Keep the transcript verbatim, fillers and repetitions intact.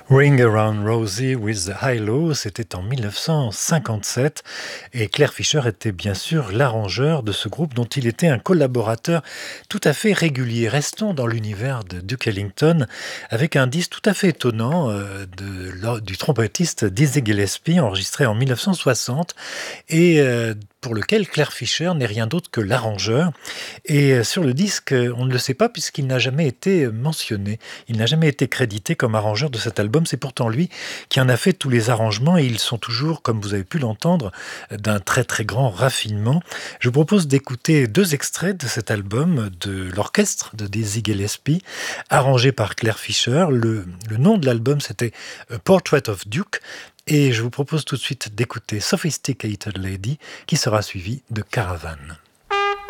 Ring Around Rosie with the High-Low, c'était en mille neuf cent cinquante-sept et Claire Fischer était bien sûr l'arrangeur de ce groupe dont il était un collaborateur tout à fait régulier. Restons dans l'univers de Duke Ellington avec un disque tout à fait étonnant euh, de, lo- du trompettiste Dizzy Gillespie enregistré en mille neuf cent soixante et euh, pour lequel Claire Fischer n'est rien d'autre que l'arrangeur. Et euh, sur le disque, euh, on ne le sait pas puisqu'il n'a jamais été mentionné. Il n'a jamais été crédité comme arrangeur de cet album. C'est pourtant lui qui en a fait tous les arrangements et ils sont toujours, comme vous avez pu l'entendre, d'un très très grand raffinement. Je vous propose d'écouter deux extraits de cet album de l'orchestre de Dizzy Gillespie, arrangé par Claire Fischer. Le, le nom de l'album, c'était A Portrait of Duke. Et je vous propose tout de suite d'écouter Sophisticated Lady, qui sera suivi de Caravan.